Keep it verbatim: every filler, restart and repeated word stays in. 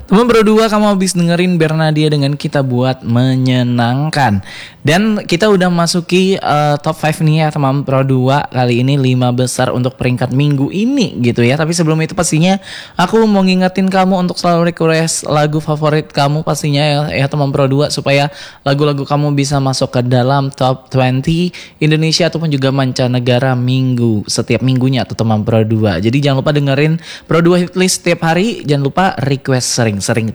Teman berdua, kamu habis dengerin Bernadia dengan Kita Buat Menyenangkan. Dan kita udah masuki uh, top lima nih ya teman Pro dua. Kali ini lima besar untuk peringkat minggu ini gitu ya. Tapi sebelum itu pastinya aku mau ngingetin kamu untuk selalu request lagu favorit kamu pastinya ya, ya teman Pro dua. Supaya lagu-lagu kamu bisa masuk ke dalam top dua puluh Indonesia ataupun juga mancanegara minggu. Setiap minggunya tuh teman Pro dua. Jadi jangan lupa dengerin Pro dua Hitlist setiap hari. Jangan lupa request sering-sering